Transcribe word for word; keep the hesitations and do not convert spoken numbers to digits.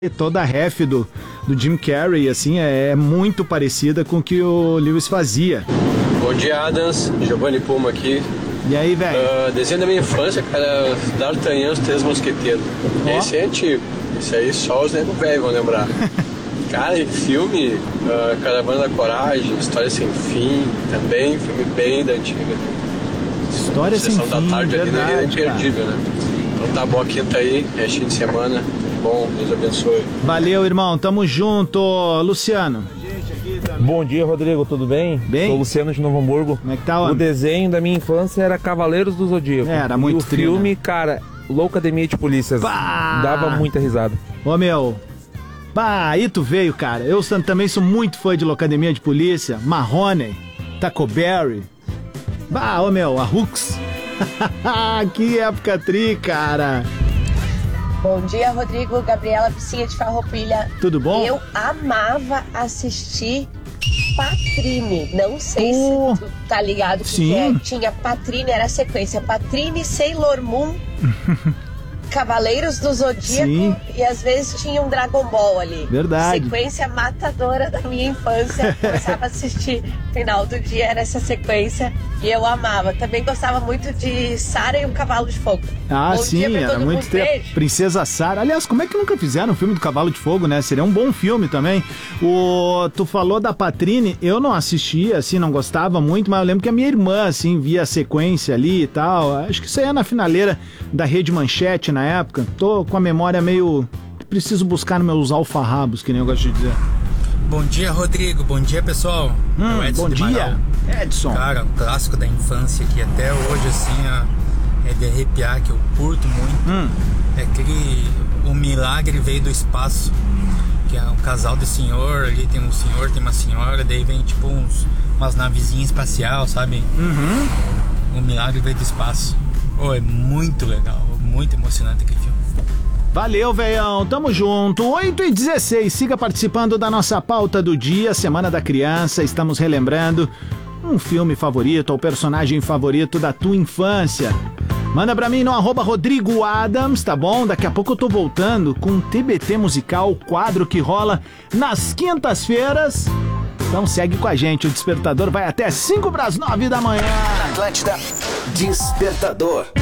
Toda a ref do, do Jim Carrey, assim, é, é muito parecida com o que o Lewis fazia. Bom dia, Adams. Giovanni Puma aqui. E aí, velho? Uh, desenho da minha infância, cara, D'Artagnan, os Três Mosqueteiros. Oh. Esse é antigo. Esse aí só os nego velho vão lembrar. Cara, e filme, uh, Caravana da Coragem, História Sem Fim, também, filme bem da antiga. História Sem Fim, da tarde verdade, ali é imperdível, cara. Né? Então tá bom, quinta aí, restinho de semana. Bom, Deus abençoe. Valeu, irmão, tamo junto, Luciano. Bom dia, Rodrigo, tudo bem? Bem? Sou o Luciano de Novo Hamburgo. Como é que tá, homem? O desenho da minha infância era Cavaleiros do Zodíaco. É, era muito E o trino. filme, cara, Loucademia de Polícias. Bah! Dava muita risada. Ô, meu, bah, aí tu veio, cara. Eu também sou muito fã de Loucademia de Polícia, Marrone, Taco Berry. Bah, ô, meu, a Hooks. Que época tri, cara. Bom dia, Rodrigo, Gabriela, Piscinha de Farroupilha. Tudo bom? Eu amava assistir Patrine. Não sei uh, se tu tá ligado com o que é. Tinha Patrine, era a sequência Patrine, Sailor Moon, Cavaleiros do Zodíaco. Sim. E às vezes tinha um Dragon Ball ali. Verdade. Sequência matadora da minha infância. Começava a assistir, final do dia era essa sequência e eu amava. Também gostava muito de Sara e o Cavalo de Fogo. Ah, Bom sim, era muito tempo. Beijo. Princesa Sara. Aliás, como é que nunca fizeram um filme do Cavalo de Fogo, né? Seria um bom filme também. O... Tu falou da Patrine, eu não assistia, assim, não gostava muito, mas eu lembro que a minha irmã, assim, via a sequência ali e tal. Acho que isso aí é na finaleira da Rede Manchete, na época. Tô com a memória meio... Preciso buscar nos meus alfarrabos, que nem eu gosto de dizer. Bom dia, Rodrigo. Bom dia, pessoal. Hum, é bom dia, Maral. Edson. Cara, um clássico da infância que até hoje, assim, ó, é de arrepiar, que eu curto muito. Hum. É aquele... O Milagre Veio do Espaço, que é um casal de senhor, ali tem um senhor, tem uma senhora, daí vem tipo uns, umas navezinhas espacial, sabe? Uhum. O Milagre Veio do Espaço. Oh, é muito legal, muito emocionante aquele filme. Valeu, velhão, tamo junto, oito e dezesseis, siga participando da nossa pauta do dia, Semana da Criança, estamos relembrando um filme favorito ou personagem favorito da tua infância. Manda pra mim no arroba Rodrigo Adams, tá bom? Daqui a pouco eu tô voltando com um T B T musical, quadro que rola nas quintas-feiras. Então segue com a gente, o Despertador vai até cinco para as nove da manhã. Atlântida, Despertador.